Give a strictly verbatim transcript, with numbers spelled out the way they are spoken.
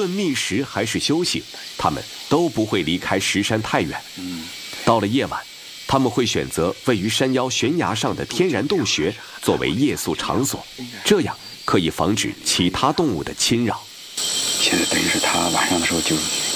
论觅食还是休息，它们都不会离开石山太远。到了夜晚，他们会选择位于山腰悬崖上的天然洞穴作为夜宿场所，这样可以防止其他动物的侵扰。 现在等于是他晚上的时候就